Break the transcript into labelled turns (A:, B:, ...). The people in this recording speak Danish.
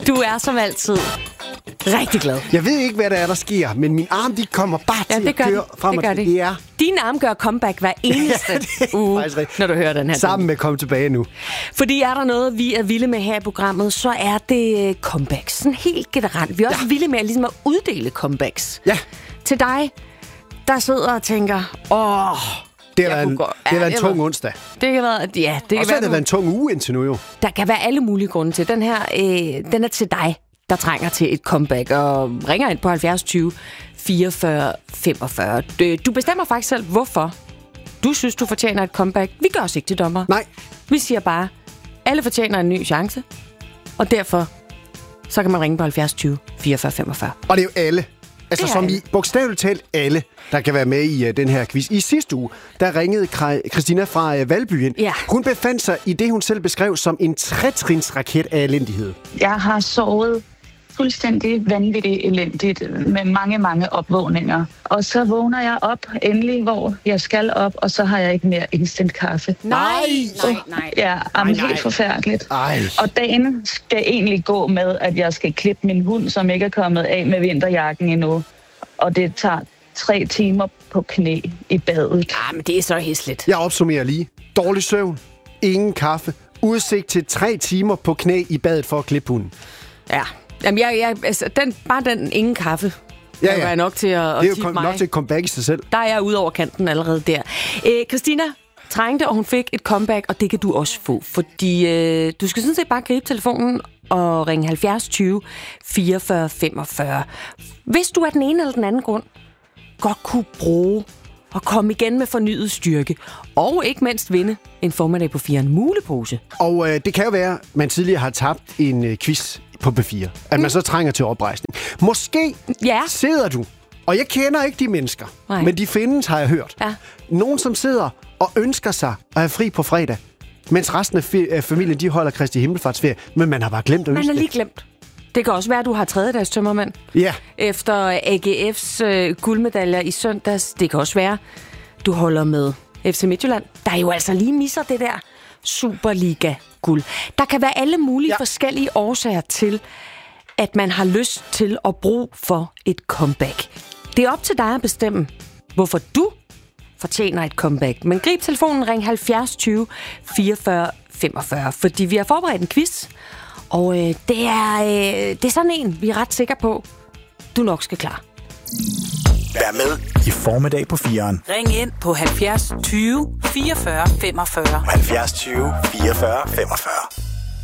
A: Du er som altid rigtig glad.
B: Jeg ved ikke, hvad der sker, men min arm, de kommer bare til at køre frem og tilbage.
A: Dine arme gør comeback hver eneste uge, når du hører den her.
B: Sammen med Kom Tilbage Nu.
A: Fordi er der noget, vi er vilde med her i programmet, så er det comebacks. Sådan helt generelt. Vi er også vilde med ligesom at uddele comebacks.
B: Ja.
A: Til dig, der sidder og tænker,
B: det har været en tung onsdag.
A: Det kan være, ja. Det
B: og så har det været en tung uge indtil nu jo.
A: Der kan være alle mulige grunde til. Den her, den er til dig, der trænger til et comeback, og ringer ind på 70 20 44 45. Du bestemmer faktisk selv, hvorfor du synes, du fortjener et comeback. Vi gør os ikke til dommer.
B: Nej.
A: Vi siger bare, alle fortjener en ny chance, og derfor så kan man ringe på 70 20 44 45.
B: Og det er jo alle. Altså som i bogstaveligt talt alle, der kan være med i den her quiz. I sidste uge, der ringede Christina fra Valby ind.
A: Ja.
B: Hun befandt sig i det, hun selv beskrev som en 3-trinsraket af elendighed.
C: Jeg har sovet fuldstændig vanvittigt elendigt med mange, mange opvågninger. Og så vågner jeg op endelig, hvor jeg skal op, og så har jeg ikke mere instant kaffe.
A: Nej.
C: Ja, helt forfærdeligt.
B: Ej.
C: Og dagen skal egentlig gå med, at jeg skal klippe min hund, som ikke er kommet af med vinterjakken endnu. Og det tager 3 timer på knæ i badet.
A: Men det er så hæsligt.
B: Jeg opsummerer lige. Dårlig søvn, ingen kaffe, udsigt til 3 timer på knæ i badet for at klippe hunden.
A: Ja. Jamen, altså, bare den ingen kaffe.
B: Ja.
A: Er nok til at
B: det er jo
A: mig.
B: nok til at komme back i sig selv.
A: Der er jeg ude over kanten allerede der. Christina trængte, og hun fik et comeback, og det kan du også få. Fordi du skal sådan set bare gribe telefonen og ringe 70 20 44 45. Hvis du af den ene eller den anden grund godt kunne bruge og komme igen med fornyet styrke, og ikke mindst vinde en formiddag på 4, en mulepose.
B: Og det kan jo være, at man tidligere har tabt en quiz på B4. At man så trænger til oprejsning. Måske sidder du, og jeg kender ikke de mennesker, men de findes, har jeg hørt.
A: Ja.
B: Nogen, som sidder og ønsker sig at have fri på fredag, mens resten af familien, de holder Kristi Himmelfartsferie, men man har bare glemt at ønske.
A: Man har lige glemt. Det kan også være, at du har 3. tømmermand.
B: Ja.
A: Efter AGF's guldmedaljer i søndags. Det kan også være, du holder med FC Midtjylland, der jo altså lige misser det der Superliga-guld. Der kan være alle mulige forskellige årsager til, at man har lyst til at bruge for et comeback. Det er op til dig at bestemme, hvorfor du fortjener et comeback. Men grib telefonen, ring 70 20 44 45, fordi vi har forberedt en quiz, og det er sådan en, vi er ret sikre på, du nok skal klare.
D: Vær med i Formiddag på 4'eren.
E: Ring ind på 70 20 44 45.
D: 70 20 44 45.